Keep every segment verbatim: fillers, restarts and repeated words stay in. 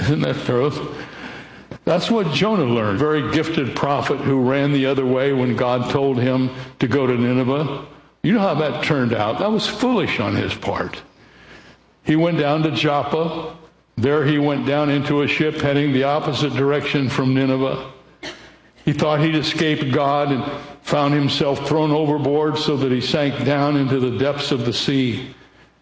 Isn't that true? That's what Jonah learned. Very gifted prophet who ran the other way when God told him to go to Nineveh. You know how that turned out. That was foolish on his part. He went down to Joppa. There he went down into a ship heading the opposite direction from Nineveh. He thought he'd escaped God and found himself thrown overboard so that he sank down into the depths of the sea.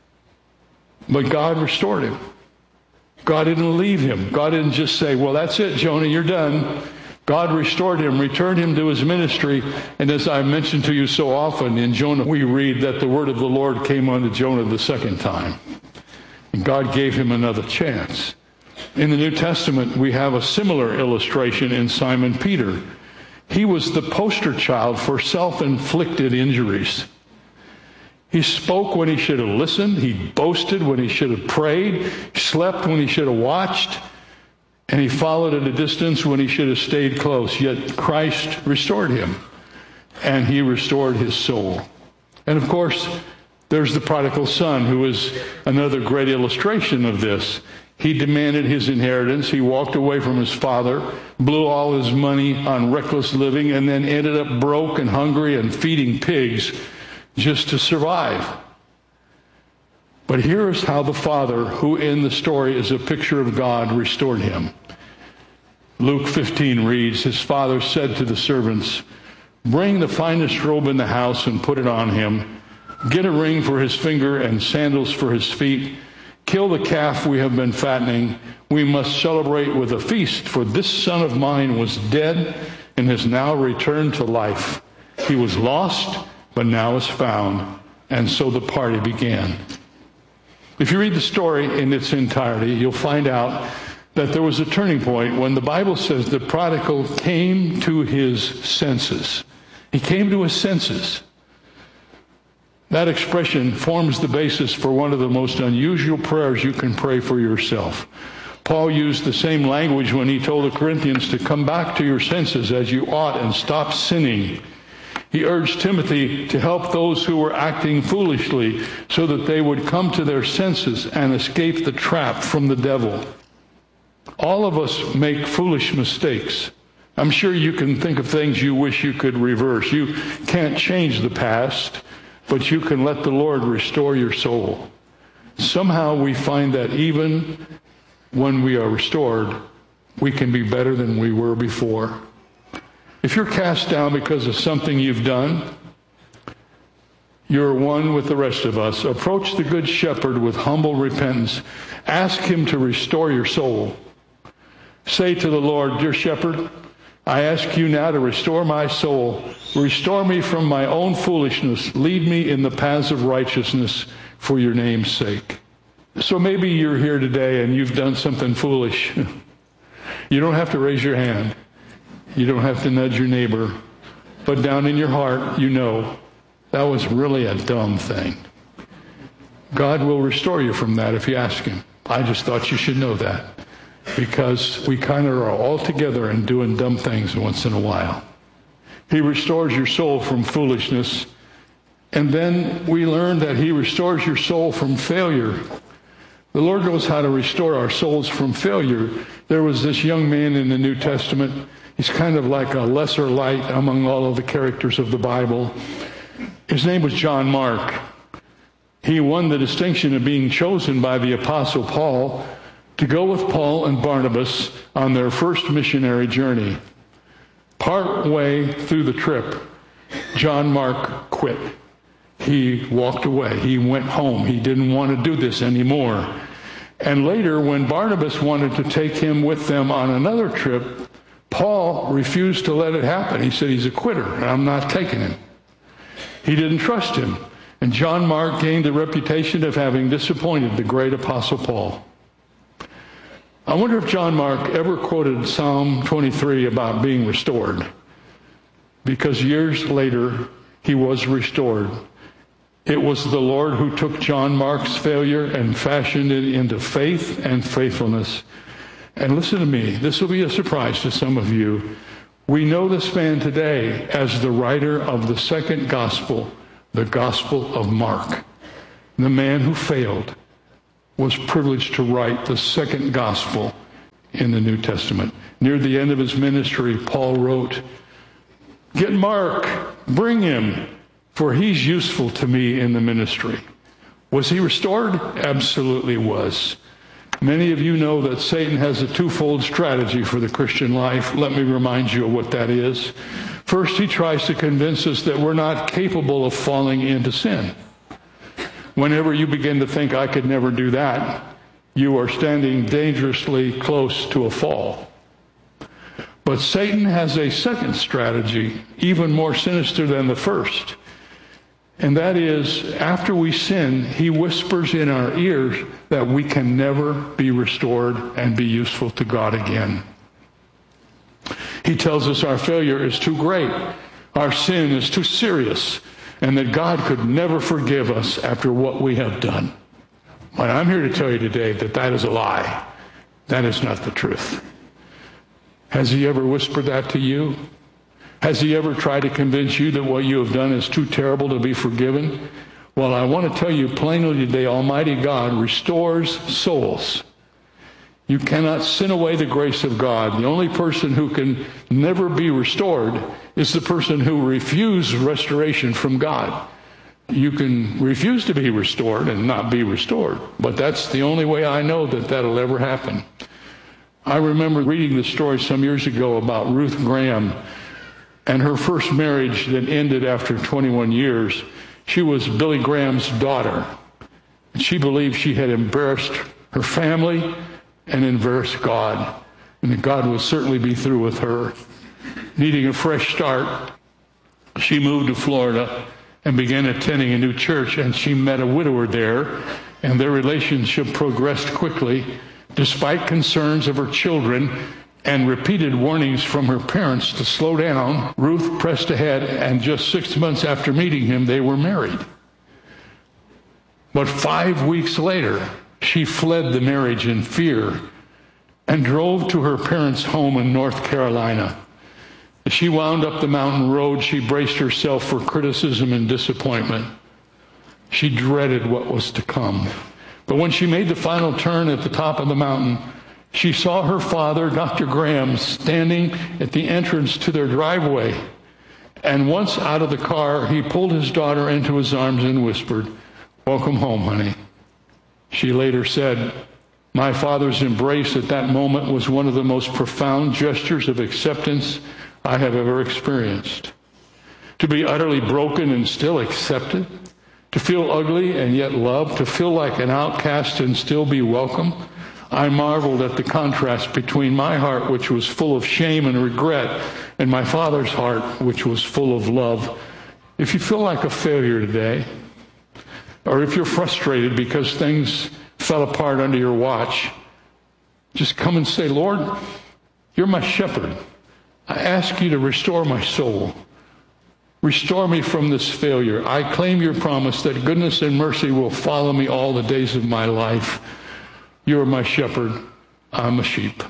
But God restored him. God didn't leave him. God didn't just say, well, that's it, Jonah, you're done. God restored him, returned him to his ministry. And as I mentioned to you so often, in Jonah we read that the word of the Lord came unto Jonah the second time. And God gave him another chance. In the New Testament, we have a similar illustration in Simon Peter. He was the poster child for self-inflicted injuries. He spoke when he should have listened. He boasted when he should have prayed. He slept when he should have watched. And he followed at a distance when he should have stayed close. Yet Christ restored him. And he restored his soul. And of course, there's the prodigal son, who is another great illustration of this. He demanded his inheritance. He walked away from his father, blew all his money on reckless living, and then ended up broke and hungry and feeding pigs just to survive. But here is how the father, who in the story is a picture of God, restored him. Luke fifteen reads, his father said to the servants, bring the finest robe in the house and put it on him. Get a ring for his finger and sandals for his feet. Kill the calf we have been fattening. We must celebrate with a feast, for this son of mine was dead and has now returned to life. He was lost, but now is found. And so the party began. If you read the story in its entirety, you'll find out that there was a turning point when the Bible says the prodigal came to his senses. He came to his senses. That expression forms the basis for one of the most unusual prayers you can pray for yourself. Paul used the same language when he told the Corinthians to come back to your senses as you ought and stop sinning. He urged Timothy to help those who were acting foolishly so that they would come to their senses and escape the trap from the devil. All of us make foolish mistakes. I'm sure you can think of things you wish you could reverse. You can't change the past, but you can let the Lord restore your soul. Somehow we find that even when we are restored, we can be better than we were before. If you're cast down because of something you've done, you're one with the rest of us. Approach the Good Shepherd with humble repentance. Ask him to restore your soul. Say to the Lord, dear Shepherd, I ask you now to restore my soul. Restore me from my own foolishness. Lead me in the paths of righteousness for your name's sake. So maybe you're here today and you've done something foolish. You don't have to raise your hand. You don't have to nudge your neighbor. But down in your heart, you know, that was really a dumb thing. God will restore you from that if you ask him. I just thought you should know that. Because we kind of are all together and doing dumb things once in a while. He restores your soul from foolishness. And then we learn that he restores your soul from failure. The Lord knows how to restore our souls from failure. There was this young man in the New Testament. He's kind of like a lesser light among all of the characters of the Bible. His name was John Mark. He won the distinction of being chosen by the Apostle Paul to go with Paul and Barnabas on their first missionary journey. Part way through the trip, John Mark quit. He walked away. He went home. He didn't want to do this anymore. And later, when Barnabas wanted to take him with them on another trip, Paul refused to let it happen. He said, he's a quitter, and I'm not taking him. He didn't trust him. And John Mark gained the reputation of having disappointed the great Apostle Paul. I wonder if John Mark ever quoted Psalm twenty-three about being restored. Because years later, he was restored. It was the Lord who took John Mark's failure and fashioned it into faith and faithfulness. And listen to me, this will be a surprise to some of you. We know this man today as the writer of the second gospel, the Gospel of Mark. The man who failed was privileged to write the second gospel. in the New Testament. Near the end of his ministry, Paul wrote, "Get Mark, bring him, for he's useful to me in the ministry." Was he restored? Absolutely was. Many of you know that Satan has a twofold strategy for the Christian life. Let me remind you of what that is. First, he tries to convince us that we're not capable of falling into sin. Whenever you begin to think, "I could never do that," you are standing dangerously close to a fall. But Satan has a second strategy, even more sinister than the first. And that is, after we sin, he whispers in our ears that we can never be restored and be useful to God again. He tells us our failure is too great, our sin is too serious, and that God could never forgive us after what we have done. But I'm here to tell you today that that is a lie. That is not the truth. Has he ever whispered that to you? Has he ever tried to convince you that what you have done is too terrible to be forgiven? Well, I want to tell you plainly today, Almighty God restores souls. You cannot sin away the grace of God. The only person who can never be restored is the person who refused restoration from God. You can refuse to be restored and not be restored, but that's the only way I know that that'll ever happen. I remember reading the story some years ago about Ruth Graham and her first marriage that ended after twenty-one years. She was Billy Graham's daughter. She believed she had embarrassed her family and embarrassed God, and that God would certainly be through with her. Needing a fresh start, she moved to Florida and began attending a new church, and she met a widower there, and their relationship progressed quickly. Despite concerns of her children and repeated warnings from her parents to slow down, Ruth pressed ahead, and just six months after meeting him, they were married. But five weeks later, she fled the marriage in fear and drove to her parents' home in North Carolina. As she wound up the mountain road, she braced herself for criticism and disappointment. She dreaded what was to come. But when she made the final turn at the top of the mountain, she saw her father, Doctor Graham, standing at the entrance to their driveway. And once out of the car, he pulled his daughter into his arms and whispered, "Welcome home, honey." She later said, "My father's embrace at that moment was one of the most profound gestures of acceptance I have ever experienced. To be utterly broken and still accepted, to feel ugly and yet loved, to feel like an outcast and still be welcome. I marveled at the contrast between my heart, which was full of shame and regret, and my father's heart, which was full of love." If you feel like a failure today, or if you're frustrated because things fell apart under your watch, just come and say, "Lord, you're my shepherd. I ask you to restore my soul. Restore me from this failure. I claim your promise that goodness and mercy will follow me all the days of my life. You're my shepherd. I'm a sheep."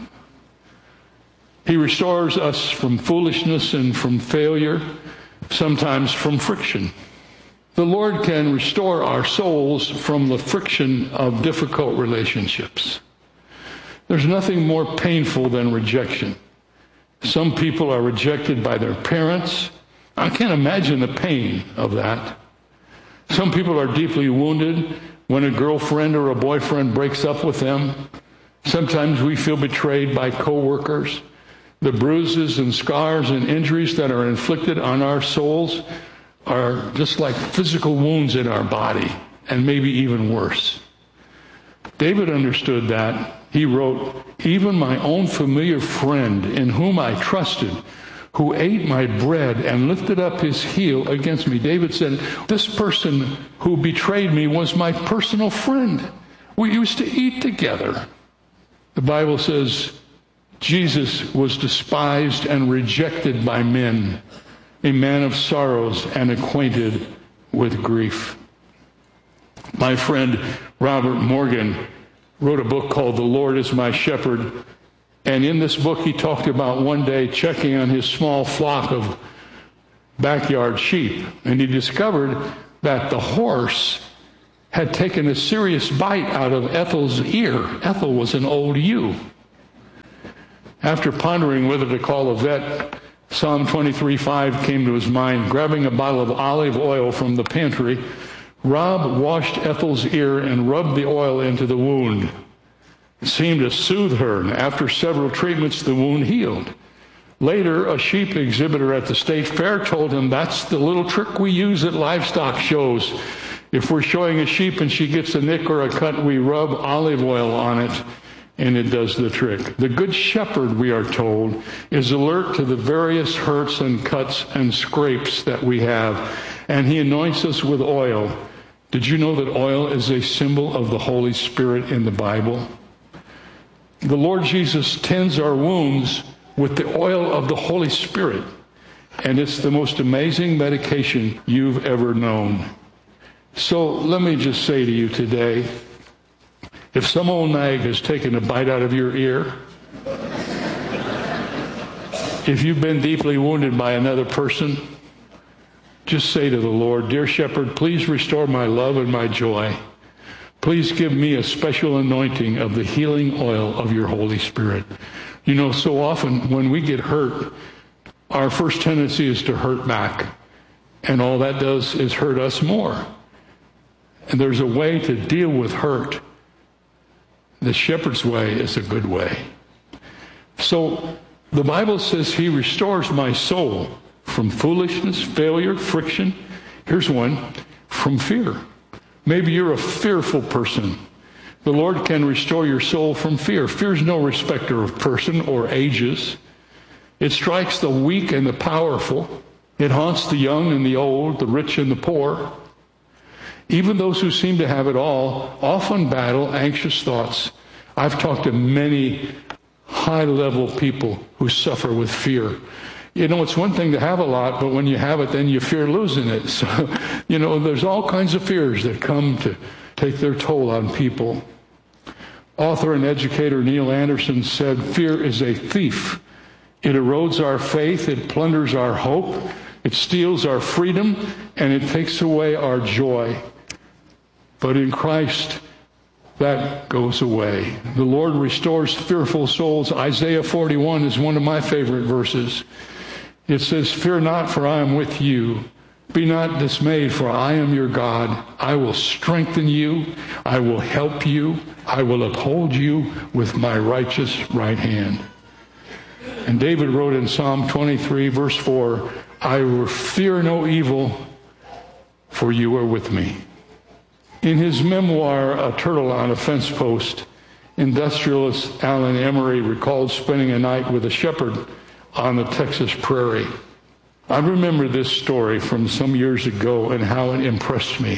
He restores us from foolishness and from failure, sometimes from friction. The Lord can restore our souls from the friction of difficult relationships. There's nothing more painful than rejection. Some people are rejected by their parents. I can't imagine the pain of that. Some people are deeply wounded when a girlfriend or a boyfriend breaks up with them. Sometimes we feel betrayed by coworkers. The bruises and scars and injuries that are inflicted on our souls are just like physical wounds in our body, and maybe even worse. David understood that. He wrote, "Even my own familiar friend in whom I trusted, who ate my bread and lifted up his heel against me." David said, this person who betrayed me was my personal friend. We used to eat together. The Bible says Jesus was despised and rejected by men, a man of sorrows and acquainted with grief. My friend Robert Morgan wrote a book called "The Lord is My Shepherd." And in this book, he talked about one day checking on his small flock of backyard sheep. And he discovered that the horse had taken a serious bite out of Ethel's ear. Ethel was an old ewe. After pondering whether to call a vet, Psalm twenty-three five came to his mind. Grabbing a bottle of olive oil from the pantry, Rob washed Ethel's ear and rubbed the oil into the wound. It seemed to soothe her, and after several treatments, the wound healed. Later, a sheep exhibitor at the state fair told him that's the little trick we use at livestock shows. If we're showing a sheep and she gets a nick or a cut, we rub olive oil on it, and it does the trick. The Good Shepherd, we are told, is alert to the various hurts and cuts and scrapes that we have, and he anoints us with oil. Did you know that oil is a symbol of the Holy Spirit in the Bible? The Lord Jesus tends our wounds with the oil of the Holy Spirit, and it's the most amazing medication you've ever known. So let me just say to you today, if some old nag has taken a bite out of your ear, if you've been deeply wounded by another person, just say to the Lord, "Dear Shepherd, please restore my love and my joy. Please give me a special anointing of the healing oil of your Holy Spirit." You know, so often when we get hurt, our first tendency is to hurt back. And all that does is hurt us more. And there's a way to deal with hurt. The shepherd's way is a good way. So the Bible says he restores my soul from foolishness, failure, friction. Here's one, from fear. Maybe you're a fearful person. The Lord can restore your soul from fear. Fear is no respecter of person or ages. It strikes the weak and the powerful. It haunts the young and the old, the rich and the poor. Even those who seem to have it all often battle anxious thoughts. I've talked to many high-level people who suffer with fear. You know, it's one thing to have a lot, but when you have it, then you fear losing it. So, you know, there's all kinds of fears that come to take their toll on people. Author and educator Neil Anderson said, "Fear is a thief. It erodes our faith, it plunders our hope, it steals our freedom, and it takes away our joy. But in Christ, that goes away." The Lord restores fearful souls. Isaiah forty-one is one of my favorite verses. It says, "Fear not, for I am with you. Be not dismayed, for I am your God. I will strengthen you. I will help you. I will uphold you with my righteous right hand." And David wrote in Psalm twenty-three, verse four, "I will fear no evil, for you are with me." In his memoir, A Turtle on a Fence Post, industrialist Alan Emery recalled spending a night with a shepherd on the Texas prairie. I remember this story from some years ago and how it impressed me,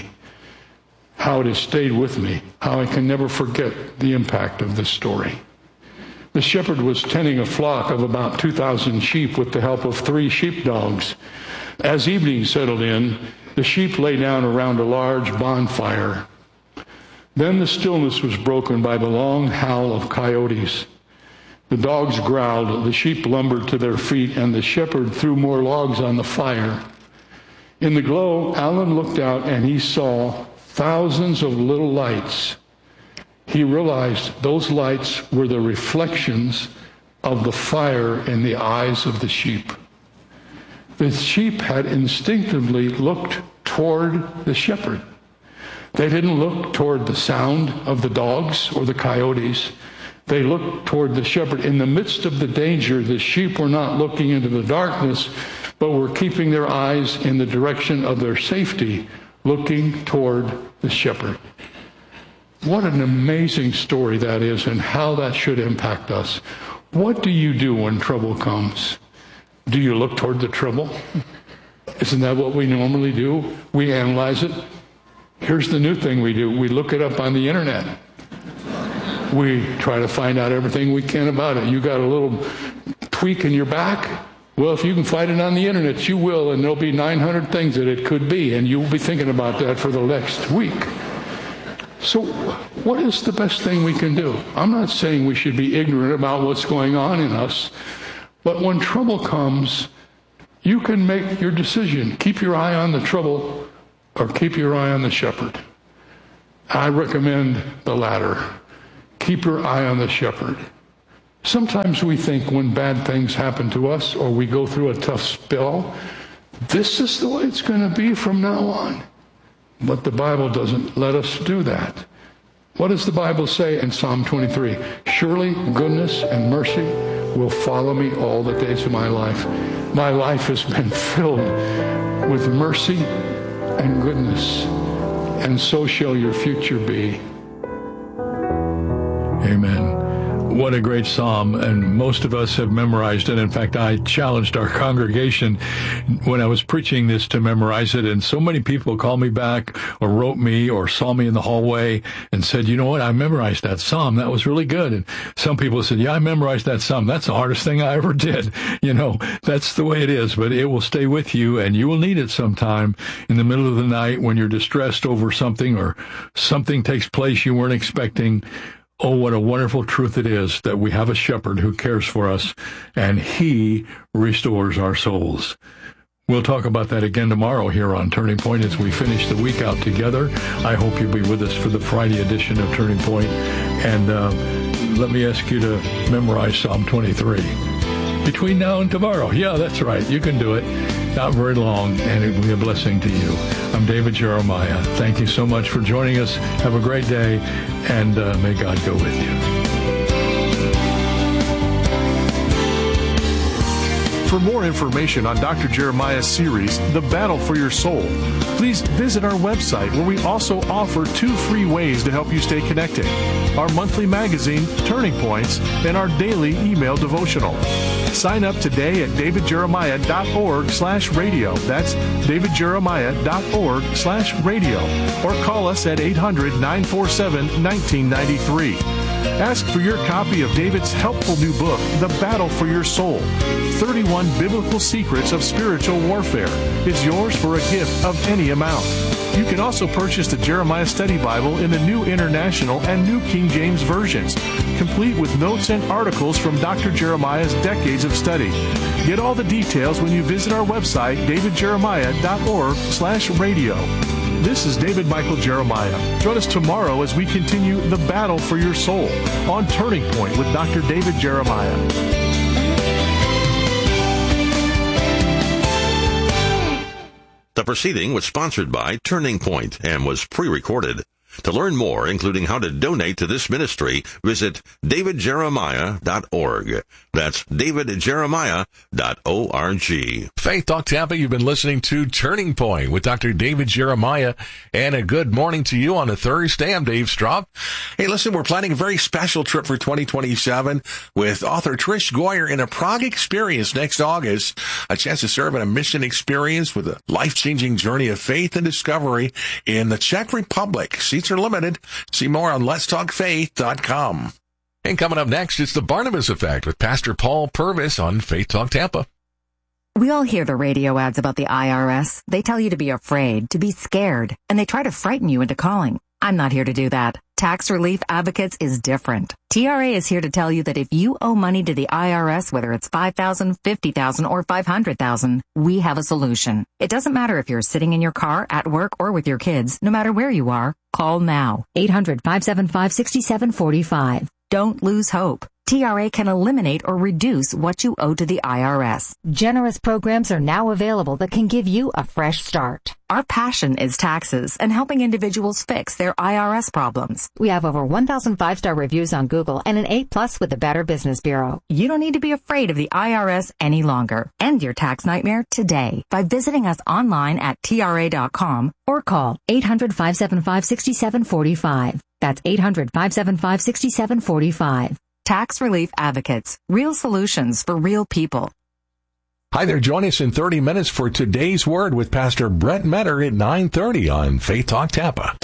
how it has stayed with me, how I can never forget the impact of this story. The shepherd was tending a flock of about two thousand sheep with the help of three sheepdogs. As evening settled in, the sheep lay down around a large bonfire. Then the stillness was broken by the long howl of coyotes. The dogs growled, the sheep lumbered to their feet, and the shepherd threw more logs on the fire. In the glow, Alan looked out and he saw thousands of little lights. He realized those lights were the reflections of the fire in the eyes of the sheep. The sheep had instinctively looked toward the shepherd. They didn't look toward the sound of the dogs or the coyotes. They looked toward the shepherd. In the midst of the danger, the sheep were not looking into the darkness, but were keeping their eyes in the direction of their safety, looking toward the shepherd. What an amazing story that is, and how that should impact us. What do you do when trouble comes? Do you look toward the trouble? Isn't that what we normally do? We analyze it. Here's the new thing we do. We look it up on the internet. We try to find out everything we can about it. You got a little tweak in your back? Well, if you can find it on the internet, you will, and there'll be nine hundred things that it could be, and you'll be thinking about that for the next week. So what is the best thing we can do? I'm not saying we should be ignorant about what's going on in us, but when trouble comes, you can make your decision. Keep your eye on the trouble or keep your eye on the shepherd. I recommend the latter. Keep your eye on the shepherd. Sometimes we think when bad things happen to us or we go through a tough spell, this is the way it's going to be from now on. But the Bible doesn't let us do that. What does the Bible say in Psalm twenty-three? Surely goodness and mercy will follow me all the days of my life. My life has been filled with mercy and goodness, and so shall your future be. Amen. What a great psalm, and most of us have memorized it. In fact, I challenged our congregation when I was preaching this to memorize it, and so many people called me back or wrote me or saw me in the hallway and said, you know what, I memorized that psalm. That was really good. And some people said, yeah, I memorized that psalm. That's the hardest thing I ever did. You know, that's the way it is, but it will stay with you, and you will need it sometime in the middle of the night when you're distressed over something or something takes place you weren't expecting. Oh, what a wonderful truth it is that we have a shepherd who cares for us, and he restores our souls. We'll talk about that again tomorrow here on Turning Point as we finish the week out together. I hope you'll be with us for the Friday edition of Turning Point. And uh, let me ask you to memorize Psalm twenty-three. Between now and tomorrow. Yeah, that's right. You can do it. Not very long, and it will be a blessing to you. I'm David Jeremiah. Thank you so much for joining us. Have a great day, and uh, may God go with you. For more information on Doctor Jeremiah's series, The Battle for Your Soul, please visit our website, where we also offer two free ways to help you stay connected: our monthly magazine, Turning Points, and our daily email devotional. Sign up today at davidjeremiah.org slash radio. That's davidjeremiah.org slash radio. Or call us at eight hundred, nine four seven, one nine nine three. Ask for your copy of David's helpful new book, The Battle for Your Soul, thirty-one Biblical Secrets of Spiritual Warfare. It's yours for a gift of any amount. You can also purchase the Jeremiah Study Bible in the New International and New King James versions, complete with notes and articles from Doctor Jeremiah's decades of study. Get all the details when you visit our website, davidjeremiah.org slash radio. This is David Michael Jeremiah. Join us tomorrow as we continue the battle for your soul on Turning Point with Doctor David Jeremiah. The proceeding was sponsored by Turning Point and was pre-recorded. To learn more, including how to donate to this ministry, visit david jeremiah dot org. That's david jeremiah dot org. Faith Talk Tampa, you've been listening to Turning Point with Doctor David Jeremiah, and a good morning to you on a Thursday. I'm Dave Straub. Hey, listen, we're planning a very special trip for twenty twenty-seven with author Trish Goyer in a Prague experience next August, a chance to serve in a mission experience with a life-changing journey of faith and discovery in the Czech Republic. Seats are limited. See more on lets talk faith dot com. And coming up next, it's the Barnabas Effect with Pastor Paul Purvis on Faith Talk Tampa. We all hear the radio ads about the I R S. They tell you to be afraid, to be scared, and they try to frighten you into calling. I'm not here to do that. Tax Relief Advocates is different. T R A is here to tell you that if you owe money to the I R S, whether it's five thousand dollars, fifty thousand dollars, or five hundred thousand dollars, we have a solution. It doesn't matter if you're sitting in your car, at work, or with your kids. No matter where you are, call now. eight hundred, five seven five, six seven four five. Don't lose hope. T R A can eliminate or reduce what you owe to the I R S. Generous programs are now available that can give you a fresh start. Our passion is taxes and helping individuals fix their I R S problems. We have over one thousand five-star reviews on Google and an A plus with the Better Business Bureau. You don't need to be afraid of the I R S any longer. End your tax nightmare today by visiting us online at T R A dot com or call eight hundred, five seven five, six seven four five. That's eight hundred, five seven five, six seven four five. Tax Relief Advocates. Real solutions for real people. Hi there. Join us in thirty minutes for today's Word with Pastor Brett Metter at nine thirty on Faith Talk Tampa.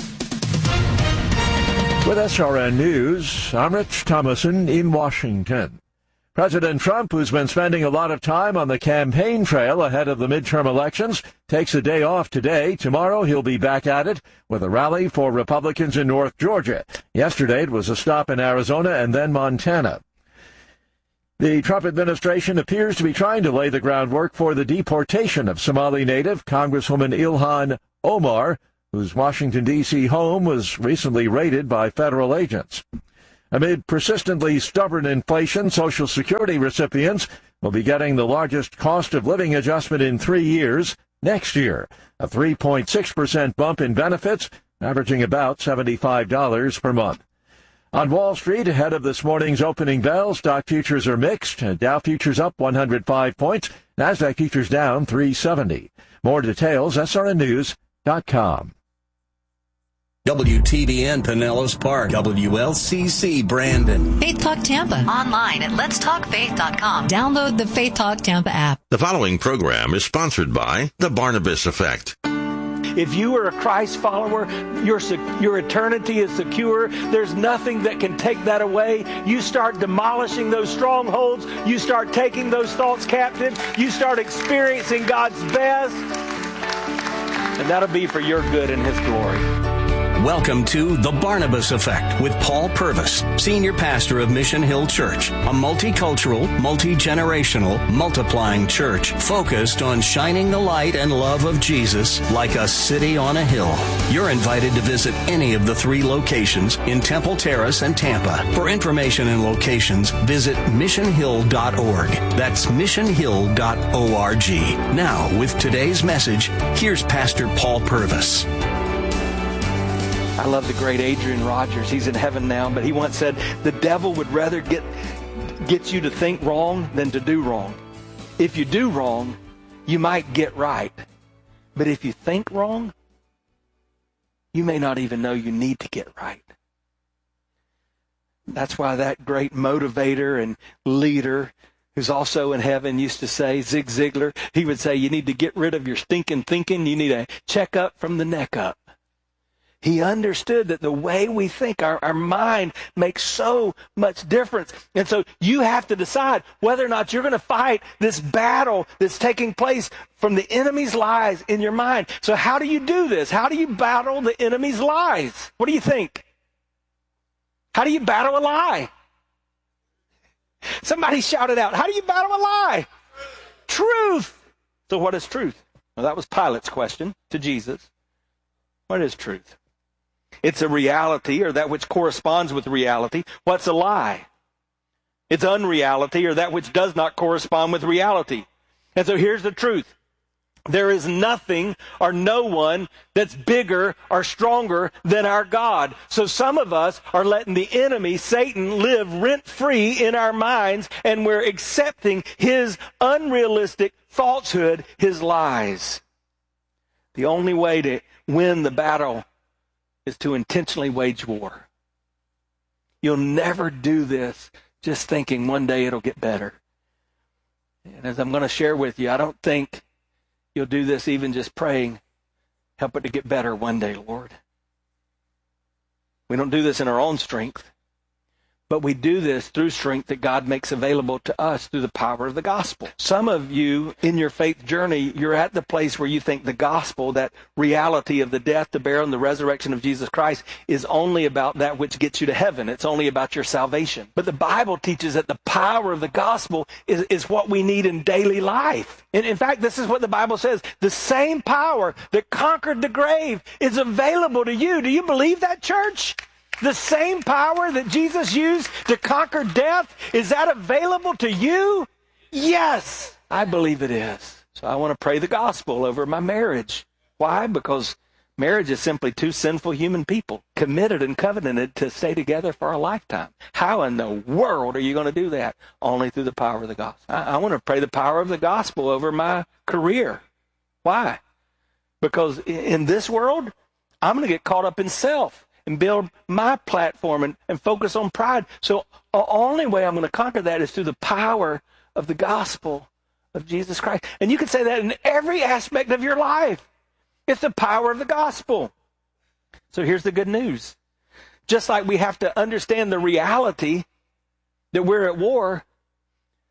With S R N News, I'm Rich Thomason in Washington. President Trump, who's been spending a lot of time on the campaign trail ahead of the midterm elections, takes a day off today. Tomorrow he'll be back at it with a rally for Republicans in North Georgia. Yesterday it was a stop in Arizona and then Montana. The Trump administration appears to be trying to lay the groundwork for the deportation of Somali native Congresswoman Ilhan Omar, whose Washington, D C home was recently raided by federal agents. Amid persistently stubborn inflation, Social Security recipients will be getting the largest cost of living adjustment in three years next year, a three point six percent bump in benefits, averaging about seventy-five dollars per month. On Wall Street, ahead of this morning's opening bell, stock futures are mixed. Dow futures up one hundred five points, Nasdaq futures down three seventy. More details, S R N news dot com. W T B N Pinellas Park, W L C C Brandon. Faith Talk Tampa. Online at lets talk faith dot com. Download the Faith Talk Tampa app. The following program is sponsored by The Barnabas Effect. If you are a Christ follower, your your eternity is secure. There's nothing that can take that away. You start demolishing those strongholds. You start taking those thoughts captive. You start experiencing God's best. And that'll be for your good and His glory. Welcome to The Barnabas Effect with Paul Purvis, Senior Pastor of Mission Hill Church, a multicultural, multi-generational, multiplying church focused on shining the light and love of Jesus like a city on a hill. You're invited to visit any of the three locations in Temple Terrace and Tampa. For information and locations, visit mission hill dot org. That's mission hill dot org. Now, with today's message, here's Pastor Paul Purvis. I love the great Adrian Rogers. He's in heaven now, but he once said, the devil would rather get get you to think wrong than to do wrong. If you do wrong, you might get right. But if you think wrong, you may not even know you need to get right. That's why that great motivator and leader who's also in heaven used to say, Zig Ziglar, he would say, you need to get rid of your stinking thinking. You need a check-up from the neck up. He understood that the way we think, our, our mind makes so much difference. And so you have to decide whether or not you're going to fight this battle that's taking place from the enemy's lies in your mind. So how do you do this? How do you battle the enemy's lies? What do you think? How do you battle a lie? Somebody shouted out, how do you battle a lie? Truth. So what is truth? Well, that was Pilate's question to Jesus. What is truth? It's a reality, or that which corresponds with reality. What's a lie? It's unreality, or that which does not correspond with reality. And so here's the truth. There is nothing or no one that's bigger or stronger than our God. So some of us are letting the enemy, Satan, live rent-free in our minds, and we're accepting his unrealistic falsehood, his lies. The only way to win the battle is to intentionally wage war. You'll never do this just thinking one day it'll get better. And as I'm going to share with you, I don't think you'll do this even just praying, help it to get better one day, Lord. We don't do this in our own strength, but we do this through strength that God makes available to us through the power of the gospel. Some of you in your faith journey, you're at the place where you think the gospel, that reality of the death, the burial, and the resurrection of Jesus Christ is only about that which gets you to heaven. It's only about your salvation. But the Bible teaches that the power of the gospel is, is what we need in daily life. And in fact, this is what the Bible says. The same power that conquered the grave is available to you. Do you believe that, church? The same power that Jesus used to conquer death, is that available to you? Yes, I believe it is. So I want to pray the gospel over my marriage. Why? Because marriage is simply two sinful human people committed and covenanted to stay together for a lifetime. How in the world are you going to do that? Only through the power of the gospel. I, I want to pray the power of the gospel over my career. Why? Because in this world, I'm going to get caught up in self and build my platform and, and focus on pride. So the only way I'm going to conquer that is through the power of the gospel of Jesus Christ. And you can say that in every aspect of your life. It's the power of the gospel. So here's the good news. Just like we have to understand the reality that we're at war,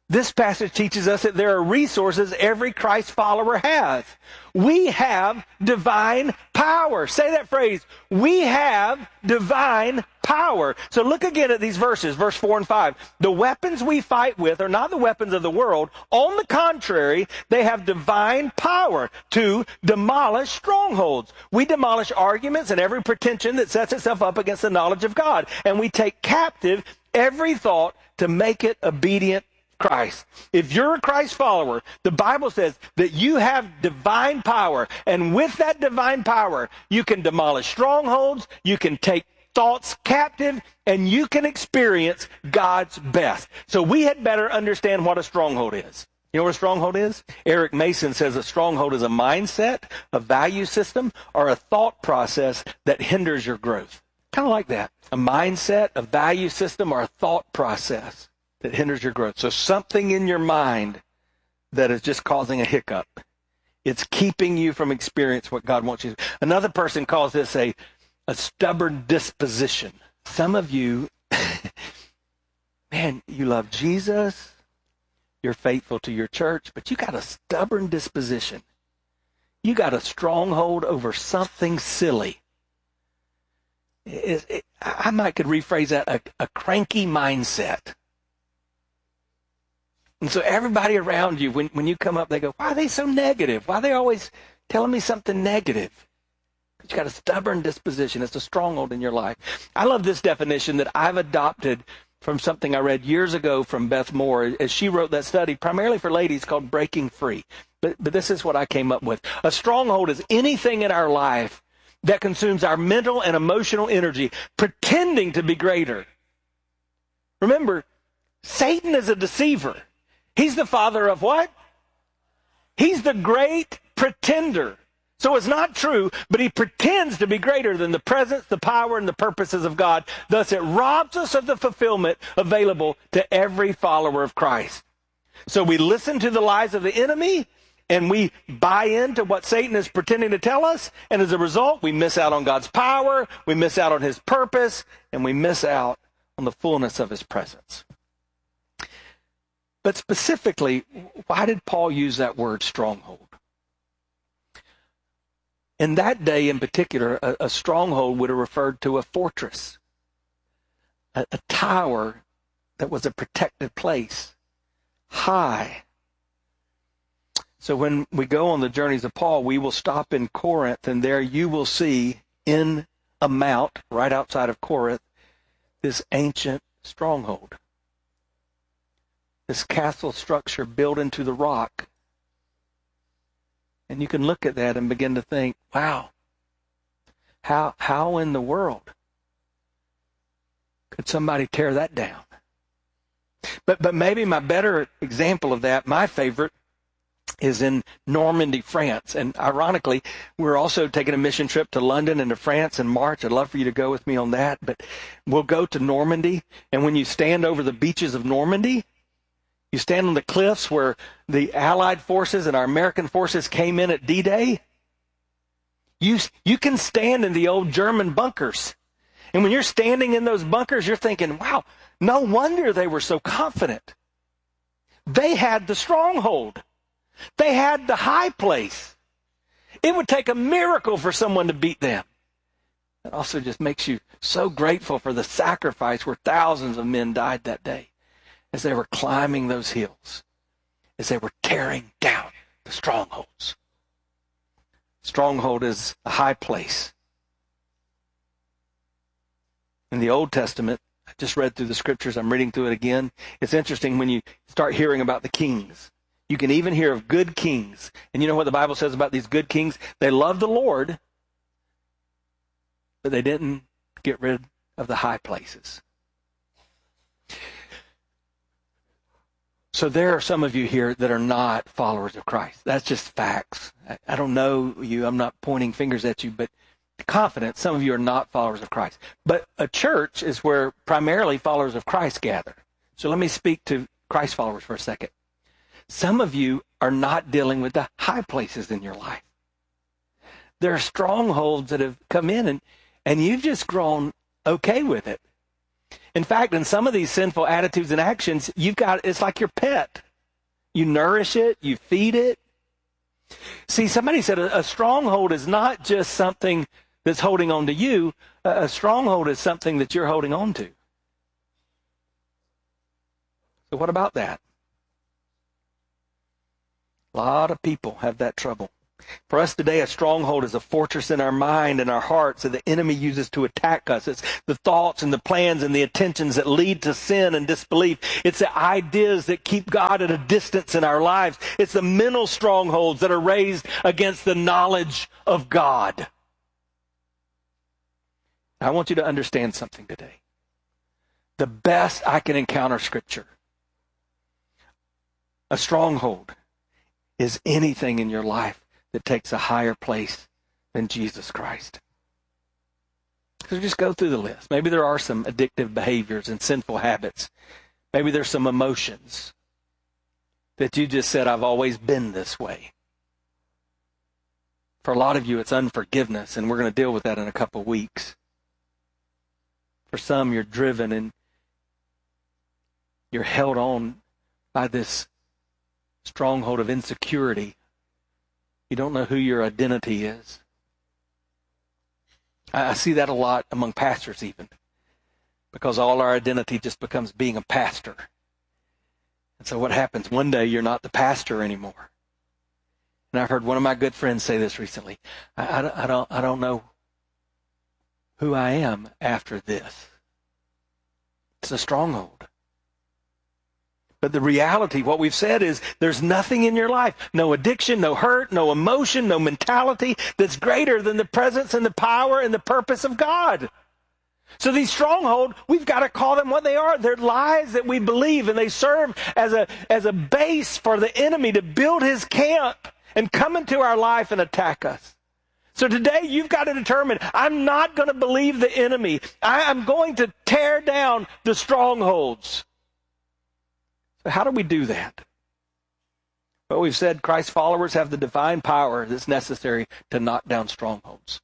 This passage teaches us that there are resources every Christ follower has. We have divine power. Say that phrase. We have divine power. So look again at these verses, verse four and five. The weapons we fight with are not the weapons of the world. On the contrary, they have divine power to demolish strongholds. We demolish arguments and every pretension that sets itself up against the knowledge of God. And we take captive every thought to make it obedient Christ. If you're a Christ follower, the Bible says that you have divine power. And with that divine power, you can demolish strongholds, you can take thoughts captive, and you can experience God's best. So we had better understand what a stronghold is. You know what a stronghold is? Eric Mason says a stronghold is a mindset, a value system, or a thought process that hinders your growth. Kind of like that. A mindset, a value system, or a thought process that hinders your growth. So something in your mind that is just causing a hiccup. It's keeping you from experience what God wants you to. Another person calls this a, a stubborn disposition. Some of you, man, you love Jesus, you're faithful to your church, but you got a stubborn disposition. You got a stronghold over something silly. It, it, I might could rephrase that, a, a cranky mindset. And so everybody around you, when, when you come up, they go, why are they so negative? Why are they always telling me something negative? But you got a stubborn disposition. It's a stronghold in your life. I love this definition that I've adopted from something I read years ago from Beth Moore, as she wrote that study, primarily for ladies, called Breaking Free. But, but this is what I came up with. A stronghold is anything in our life that consumes our mental and emotional energy, pretending to be greater. Remember, Satan is a deceiver. He's the father of what? He's the great pretender. So it's not true, but he pretends to be greater than the presence, the power, and the purposes of God. Thus, it robs us of the fulfillment available to every follower of Christ. So we listen to the lies of the enemy, and we buy into what Satan is pretending to tell us, and as a result, we miss out on God's power, we miss out on his purpose, and we miss out on the fullness of his presence. But specifically, why did Paul use that word stronghold? In that day in particular, a, a stronghold would have referred to a fortress, a, a tower that was a protected place, high. So when we go on the journeys of Paul, we will stop in Corinth, and there you will see in a mount right outside of Corinth this ancient stronghold. This castle structure built into the rock. And you can look at that and begin to think, wow, how how in the world could somebody tear that down? But but maybe my better example of that, my favorite, is in Normandy, France. And ironically, we're also taking a mission trip to London and to France in March. I'd love for you to go with me on that. But we'll go to Normandy, and when you stand over the beaches of Normandy, you stand on the cliffs where the Allied forces and our American forces came in at D-Day. You, you can stand in the old German bunkers. And when you're standing in those bunkers, you're thinking, wow, no wonder they were so confident. They had the stronghold. They had the high place. It would take a miracle for someone to beat them. It also just makes you so grateful for the sacrifice where thousands of men died that day as they were climbing those hills, as they were tearing down the strongholds. Stronghold is a high place. In the Old Testament, I just read through the scriptures, I'm reading through it again. It's interesting when you start hearing about the kings. You can even hear of good kings. And you know what the Bible says about these good kings? They loved the Lord, but they didn't get rid of the high places. So there are some of you here that are not followers of Christ. That's just facts. I, I don't know you. I'm not pointing fingers at you, but confident some of you are not followers of Christ. But a church is where primarily followers of Christ gather. So let me speak to Christ followers for a second. Some of you are not dealing with the high places in your life. There are strongholds that have come in, and, and you've just grown okay with it. In fact, in some of these sinful attitudes and actions, you've got, it's like your pet. You nourish it, you feed it. See, somebody said a, a stronghold is not just something that's holding on to you. A, a stronghold is something that you're holding on to. So what about that? A lot of people have that trouble. For us today, a stronghold is a fortress in our mind and our hearts that the enemy uses to attack us. It's the thoughts and the plans and the intentions that lead to sin and disbelief. It's the ideas that keep God at a distance in our lives. It's the mental strongholds that are raised against the knowledge of God. I want you to understand something today. The best I can encounter Scripture, a stronghold, is anything in your life that takes a higher place than Jesus Christ. So just go through the list. Maybe there are some addictive behaviors and sinful habits. Maybe there's some emotions that you just said, I've always been this way. For a lot of you, it's unforgiveness, and we're going to deal with that in a couple of weeks. For some, you're driven and you're held on by this stronghold of insecurity. You don't know who your identity is. I see that a lot among pastors even, because all our identity just becomes being a pastor. And so what happens? One day you're not the pastor anymore. And I've heard one of my good friends say this recently. I, I, I don't, I don't know who I am after this. It's a stronghold. But the reality, what we've said is there's nothing in your life, no addiction, no hurt, no emotion, no mentality that's greater than the presence and the power and the purpose of God. So these strongholds, we've got to call them what they are. They're lies that we believe, and they serve as a, as a base for the enemy to build his camp and come into our life and attack us. So today you've got to determine, I'm not going to believe the enemy. I am going to tear down the strongholds. So how do we do that? Well, we've said Christ's followers have the divine power that's necessary to knock down strongholds.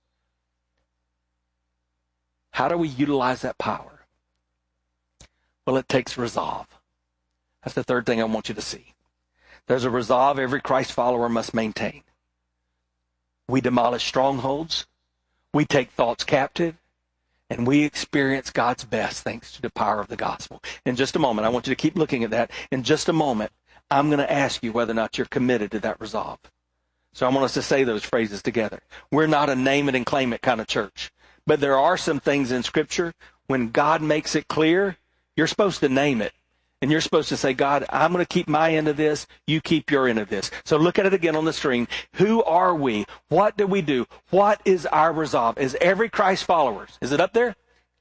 How do we utilize that power? Well, it takes resolve. That's the third thing I want you to see. There's a resolve every Christ follower must maintain. We demolish strongholds. We take thoughts captive. And we experience God's best thanks to the power of the gospel. In just a moment, I want you to keep looking at that. In just a moment, I'm going to ask you whether or not you're committed to that resolve. So I want us to say those phrases together. We're not a name it and claim it kind of church. But there are some things in Scripture, when God makes it clear, you're supposed to name it. And you're supposed to say, God, I'm going to keep my end of this. You keep your end of this. So look at it again on the screen. Who are we? What do we do? What is our resolve? As every Christ follower, is it up there?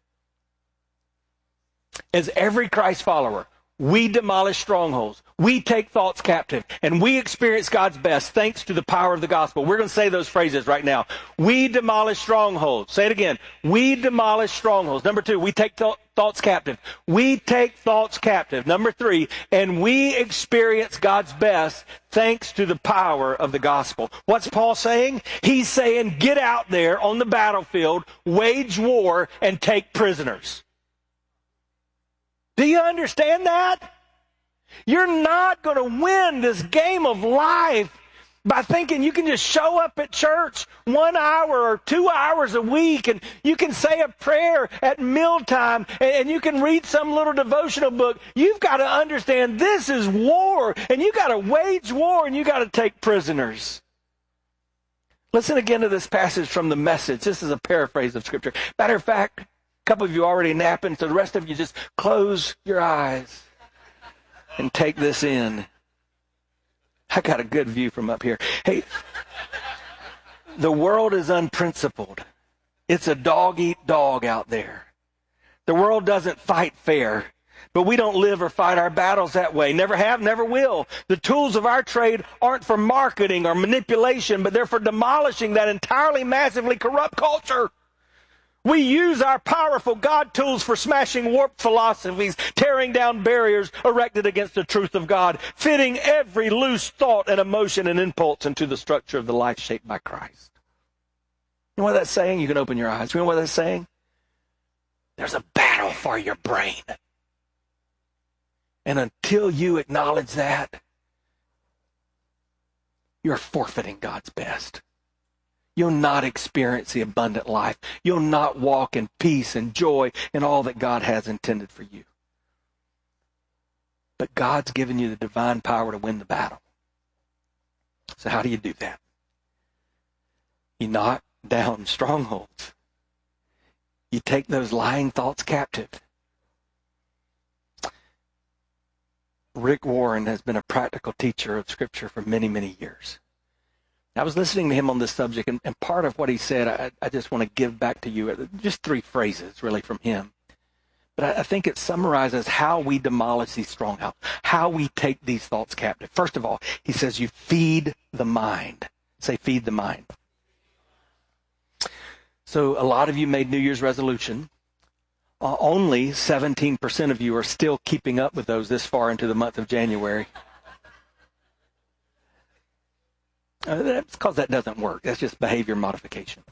As every Christ follower, we demolish strongholds. We take thoughts captive. And we experience God's best thanks to the power of the gospel. We're going to say those phrases right now. We demolish strongholds. Say it again. We demolish strongholds. Number two, we take th- thoughts captive. We take thoughts captive. Number three, and we experience God's best thanks to the power of the gospel. What's Paul saying? He's saying, get out there on the battlefield, wage war, and take prisoners. Do you understand that? You're not going to win this game of life by thinking you can just show up at church one hour or two hours a week and you can say a prayer at mealtime and you can read some little devotional book. You've got to understand this is war, and you've got to wage war, and you've got to take prisoners. Listen again to this passage from the Message. This is a paraphrase of Scripture. Matter of fact, a couple of you already napping, so the rest of you just close your eyes and take this in. I got a good view from up here. Hey, the world is unprincipled. It's a dog-eat-dog out there. The world doesn't fight fair, but we don't live or fight our battles that way. Never have, never will. The tools of our trade aren't for marketing or manipulation, but they're for demolishing that entirely massively corrupt culture. We use our powerful God tools for smashing warped philosophies, tearing down barriers erected against the truth of God, fitting every loose thought and emotion and impulse into the structure of the life shaped by Christ. You know what that's saying? You can open your eyes. You know what that's saying? There's a battle for your brain. And until you acknowledge that, you're forfeiting God's best. You'll not experience the abundant life. You'll not walk in peace and joy and all that God has intended for you. But God's given you the divine power to win the battle. So how do you do that? You knock down strongholds. You take those lying thoughts captive. Rick Warren has been a practical teacher of Scripture for many, many years. I was listening to him on this subject, and, and part of what he said, I, I just want to give back to you. Just three phrases, really, from him. But I, I think it summarizes how we demolish these strongholds, how we take these thoughts captive. First of all, he says you feed the mind. Say, feed the mind. So a lot of you made New Year's resolution. Uh, only seventeen percent of you are still keeping up with those this far into the month of January. Uh, that's because that doesn't work. That's just behavior modification.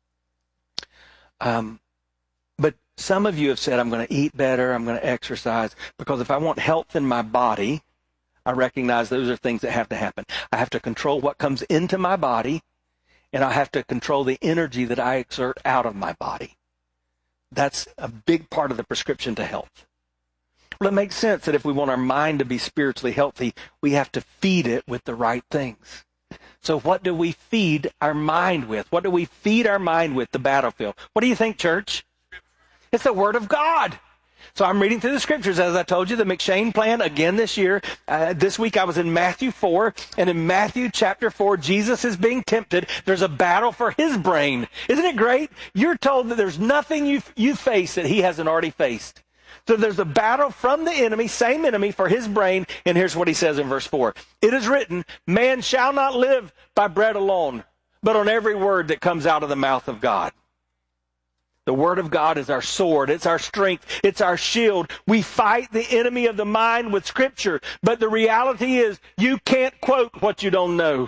Um, but some of you have said, I'm going to eat better, I'm going to exercise, because if I want health in my body, I recognize those are things that have to happen. I have to control what comes into my body, and I have to control the energy that I exert out of my body. That's a big part of the prescription to health. Well, it makes sense that if we want our mind to be spiritually healthy, we have to feed it with the right things. So what do we feed our mind with? What do we feed our mind with? The battlefield. What do you think, church? It's the Word of God. So I'm reading through the Scriptures, as I told you, the McShane plan again this year. Uh, this week I was in Matthew four, and in Matthew chapter four, Jesus is being tempted. There's a battle for his brain. Isn't it great? You're told that there's nothing you you face that he hasn't already faced. So there's a battle from the enemy, same enemy, for his brain. And here's what he says in verse four. It is written, man shall not live by bread alone, but on every word that comes out of the mouth of God. The Word of God is our sword. It's our strength. It's our shield. We fight the enemy of the mind with Scripture. But the reality is you can't quote what you don't know.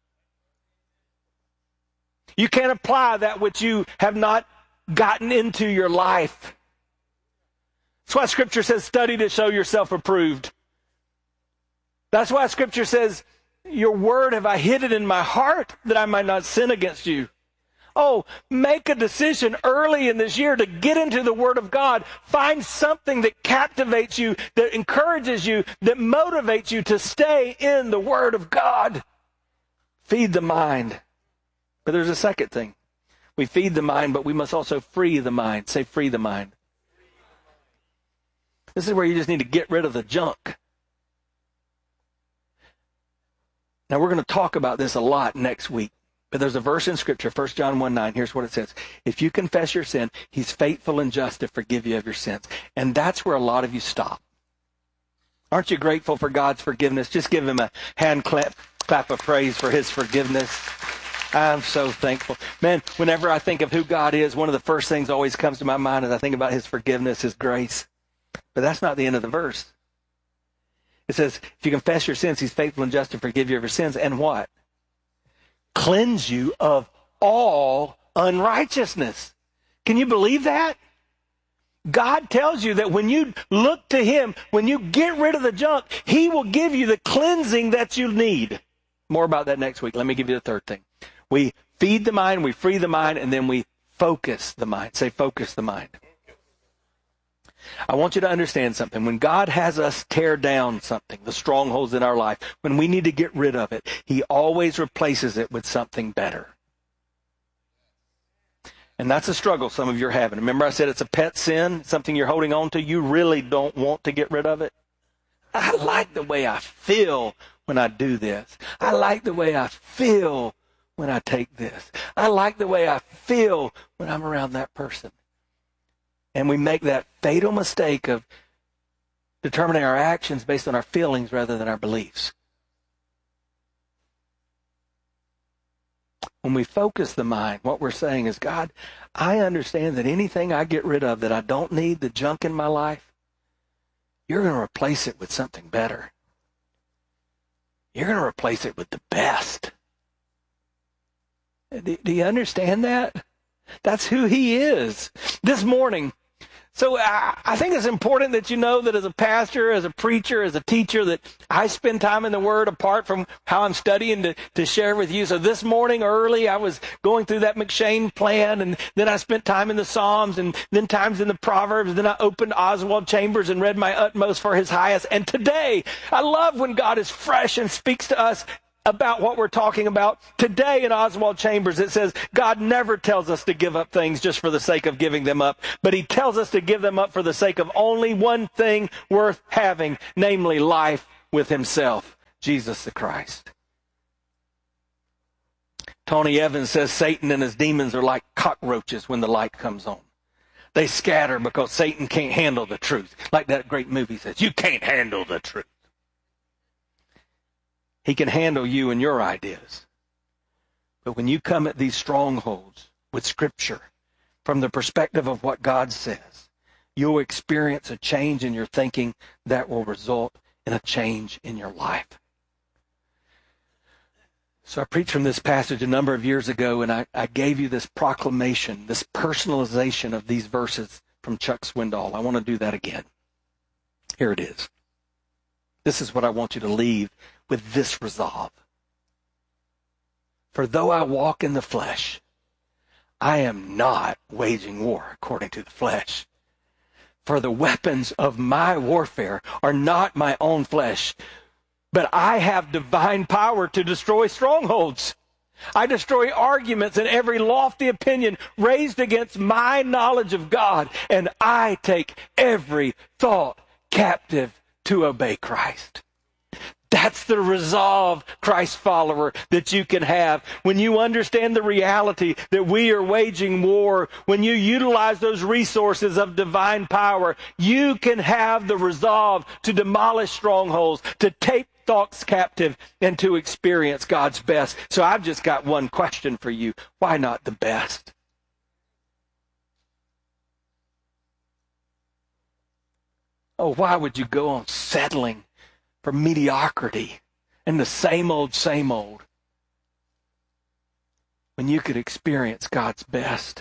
You can't apply that which you have not gotten into your life. That's why Scripture says, study to show yourself approved. That's why Scripture says, your word have I hid it in my heart that I might not sin against you. Oh, make a decision early in this year to get into the Word of God. Find something that captivates you, that encourages you, that motivates you to stay in the Word of God. Feed the mind. But there's a second thing. We feed the mind, but we must also free the mind. Say, free the mind. This is where you just need to get rid of the junk. Now, we're going to talk about this a lot next week. But there's a verse in Scripture, First John one nine. Here's what it says. If you confess your sin, he's faithful and just to forgive you of your sins. And that's where a lot of you stop. Aren't you grateful for God's forgiveness? Just give him a hand clap, clap of praise for his forgiveness. I'm so thankful. Man, whenever I think of who God is, one of the first things always comes to my mind is I think about his forgiveness, his grace. But that's not the end of the verse. It says, if you confess your sins, he's faithful and just to forgive you of your sins. And what? Cleanse you of all unrighteousness. Can you believe that? God tells you that when you look to him, when you get rid of the junk, he will give you the cleansing that you need. More about that next week. Let me give you the third thing. We feed the mind, we free the mind, and then we focus the mind. Say, focus the mind. I want you to understand something. When God has us tear down something, the strongholds in our life, when we need to get rid of it, he always replaces it with something better. And that's a struggle some of you are having. Remember I said it's a pet sin, something you're holding on to. You really don't want to get rid of it. I like the way I feel when I do this. I like the way I feel when I take this. I like the way I feel when I'm around that person. And we make that fatal mistake of determining our actions based on our feelings rather than our beliefs. When we focus the mind, what we're saying is, God, I understand that anything I get rid of that I don't need, the junk in my life, you're going to replace it with something better. You're going to replace it with the best. Do, do you understand that? That's who he is. This morning, So I, I think it's important that you know that as a pastor, as a preacher, as a teacher, that I spend time in the Word apart from how I'm studying to, to share with you. So this morning early, I was going through that McShane plan, and then I spent time in the Psalms, and then times in the Proverbs. Then I opened Oswald Chambers and read my utmost for his highest. And today, I love when God is fresh and speaks to us about what we're talking about. Today in Oswald Chambers, it says, God never tells us to give up things just for the sake of giving them up, but he tells us to give them up for the sake of only one thing worth having, namely life with himself, Jesus the Christ. Tony Evans says Satan and his demons are like cockroaches when the light comes on. They scatter because Satan can't handle the truth. Like that great movie says, you can't handle the truth. He can handle you and your ideas. But when you come at these strongholds with Scripture, from the perspective of what God says, you'll experience a change in your thinking that will result in a change in your life. So I preached from this passage a number of years ago, and I, I gave you this proclamation, this personalization of these verses from Chuck Swindoll. I want to do that again. Here it is. This is what I want you to leave with this resolve. For though I walk in the flesh, I am not waging war according to the flesh. For the weapons of my warfare are not my own flesh, but I have divine power to destroy strongholds. I destroy arguments and every lofty opinion raised against my knowledge of God, and I take every thought captive to obey Christ. That's the resolve, Christ follower, that you can have. When you understand the reality that we are waging war, when you utilize those resources of divine power, you can have the resolve to demolish strongholds, to take thoughts captive, and to experience God's best. So I've just got one question for you. Why not the best? Oh, why would you go on settling for mediocrity and the same old, same old when you could experience God's best?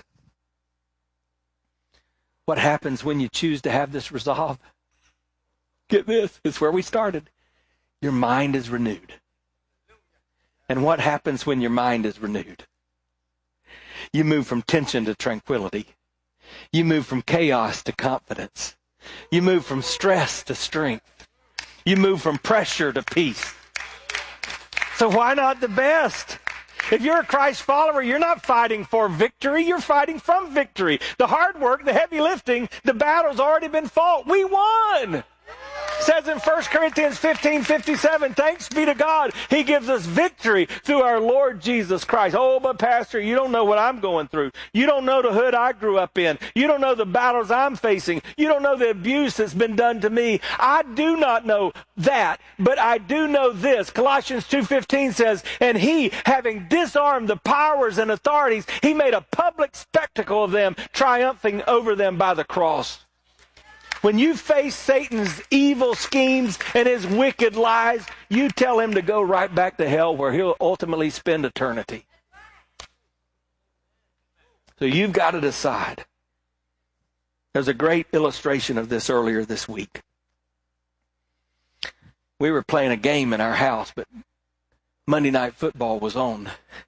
What happens when you choose to have this resolve? Get this, it's where we started. Your mind is renewed. And what happens when your mind is renewed? You move from tension to tranquility. You move from chaos to confidence. You move from stress to strength. You move from pressure to peace. So why not the best? If you're a Christ follower, you're not fighting for victory. You're fighting from victory. The hard work, the heavy lifting, the battle's already been fought. We won. It says in First Corinthians fifteen fifty-seven, thanks be to God, he gives us victory through our Lord Jesus Christ. Oh, but Pastor, you don't know what I'm going through. You don't know the hood I grew up in. You don't know the battles I'm facing. You don't know the abuse that's been done to me. I do not know that, but I do know this. Colossians two fifteen says, and he, having disarmed the powers and authorities, he made a public spectacle of them, triumphing over them by the cross. When you face Satan's evil schemes and his wicked lies, you tell him to go right back to hell where he'll ultimately spend eternity. So you've got to decide. There's a great illustration of this earlier this week. We were playing a game in our house, but Monday Night Football was on.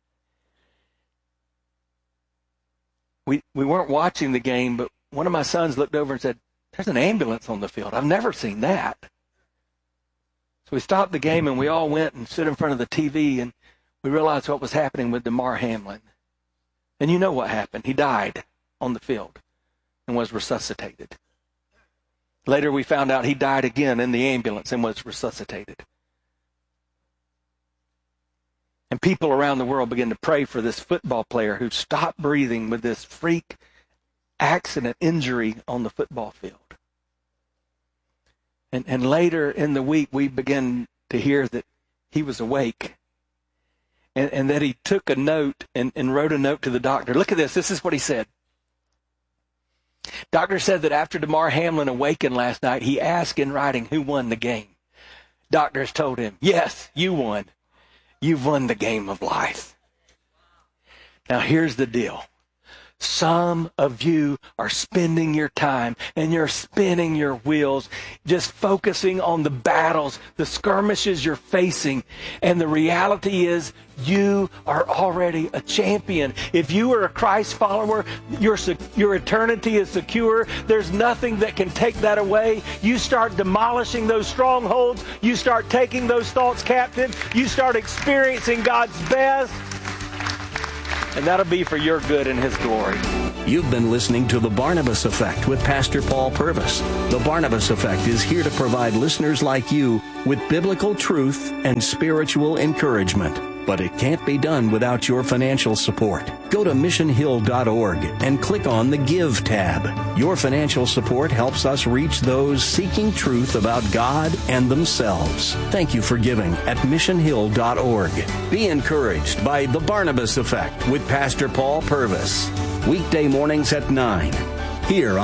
We, we weren't watching the game, but one of my sons looked over and said, there's an ambulance on the field. I've never seen that. So we stopped the game and we all went and stood in front of the T V and we realized what was happening with Damar Hamlin. And you know what happened. He died on the field and was resuscitated. Later we found out he died again in the ambulance and was resuscitated. And people around the world began to pray for this football player who stopped breathing with this freak accident injury on the football field. And, and later in the week, we began to hear that he was awake and, and that he took a note and, and wrote a note to the doctor. Look at this. This is what he said. Doctor said that after Damar Hamlin awakened last night, he asked in writing who won the game. Doctors told him, yes, you won. You've won the game of life. Now here's the deal. Some of you are spending your time and you're spinning your wheels, just focusing on the battles, the skirmishes you're facing. And the reality is you are already a champion. If you are a Christ follower, your, your eternity is secure. There's nothing that can take that away. You start demolishing those strongholds. You start taking those thoughts captive. You start experiencing God's best. And that'll be for your good and His glory. You've been listening to The Barnabas Effect with Pastor Paul Purvis. The Barnabas Effect is here to provide listeners like you with biblical truth and spiritual encouragement. But it can't be done without your financial support. Go to mission hill dot org and click on the Give tab. Your financial support helps us reach those seeking truth about God and themselves. Thank you for giving at mission hill dot org. Be encouraged by The Barnabas Effect with Pastor Paul Purvis. Weekday mornings at nine here on